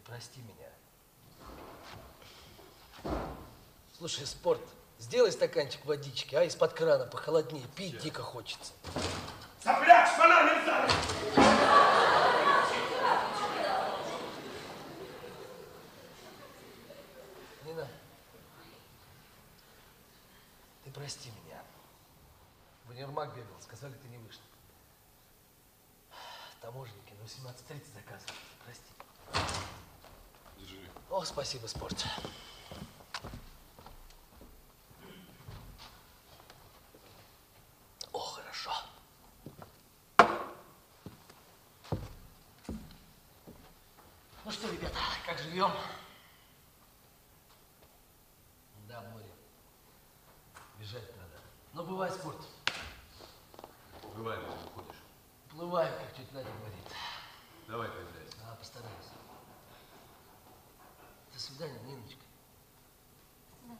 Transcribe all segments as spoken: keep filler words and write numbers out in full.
прости меня. Слушай, Спорт, сделай стаканчик водички, а из-под крана похолоднее. Пить Все. Дико хочется. Сопляк, шпана нельзя! Нина, ты прости меня. В универмаг бегал, сказали, ты не вышла. Таможенники на восемнадцать тридцать заказывают. Прости. Держи. О, спасибо, Спорт. О, хорошо. Ну что, ребята, как живем? Да, море. Бежать надо. Ну, бывай, Спорт. Бывает, если уходишь. Плываем, как тетя Надя говорит. Давай, появляйся. А, постараюсь. До свидания, Ниночка. Да.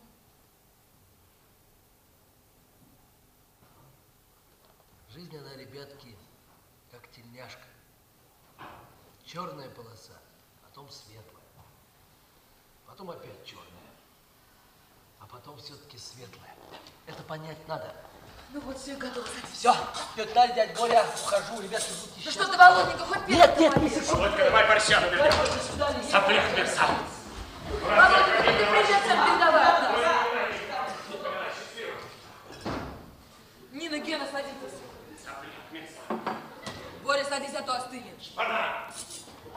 Жизнь, она, ребятки, как тельняшка. Черная полоса, потом светлая. Потом опять черная. А потом все-таки светлая. Это понять надо. Ну вот, все, готово. Все, тетя Надя, дядя Боря, ухожу. Ребятки, будьте Ну счастливы. что ты, Володенька, хоть первый. Нет, нет, не секунду. Володька, давай борща наберем. До свидания. Сопляк, мерзавец.